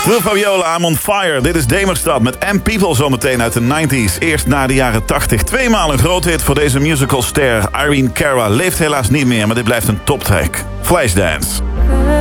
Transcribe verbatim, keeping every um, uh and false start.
True Fabiola, I'm on fire. Dit is Demerstad met M People zometeen uit de nineties. Eerst na de jaren tachtig. Tweemaal een groot hit voor deze musicalster. Irene Cara leeft helaas niet meer, maar dit blijft een toptrack. Flashdance.